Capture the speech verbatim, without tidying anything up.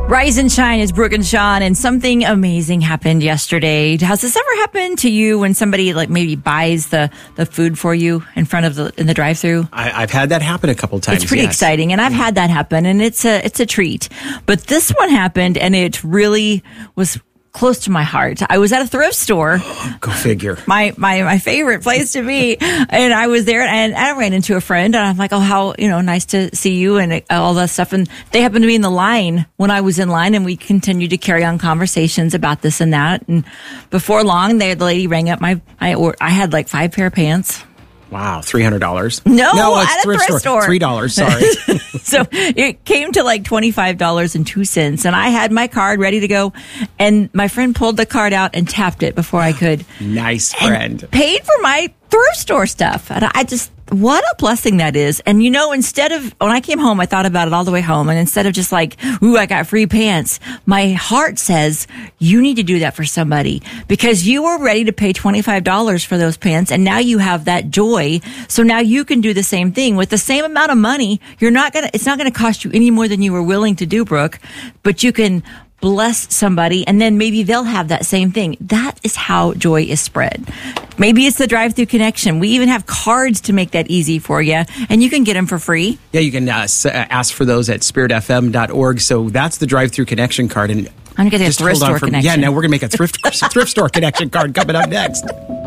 Rise and shine is Brooke and Sean, and something amazing happened yesterday. Has this ever happened to you when somebody like maybe buys the, the food for you in front of the in the drive-thru? I, I've had that happen a couple times. It's pretty yes. exciting, and I've had that happen, and it's a it's a treat. But this one happened, and it really was close to my heart. I was at a thrift store. Go figure. My, my, my favorite place to be. And I was there and I ran into a friend and I'm like, oh, how, you know, nice to see you and all that stuff. And they happened to be in the line when I was in line, and we continued to carry on conversations about this and that. And before long, they, the lady rang up my, I, or, I had like five pair of pants. Wow, three hundred dollars. No, no at it's a thrift, thrift store. store. three dollars, sorry. So it came to like twenty-five dollars and two cents. And I had my card ready to go. And my friend pulled the card out and tapped it before I could. Nice friend. And paid for my thrift store stuff. And I just, what a blessing that is. And you know, instead of, when I came home, I thought about it all the way home. And instead of just like, ooh, I got free pants, my heart says, you need to do that for somebody because you were ready to pay twenty-five dollars for those pants. And now you have that joy. So now you can do the same thing with the same amount of money. You're not going to, it's not going to cost you any more than you were willing to do, Brooke, but you can bless somebody and then maybe they'll have that same thing. That is how joy is spread. Maybe it's the drive-through connection. We even have cards to make that easy for you, and you can get them for free. Yeah, you can uh, s- ask for those at spirit f m dot org. So that's the drive-through connection card. And I'm going to get a just thrift hold on store for, connection. Yeah, now we're going to make a thrift thrift store connection card coming up next.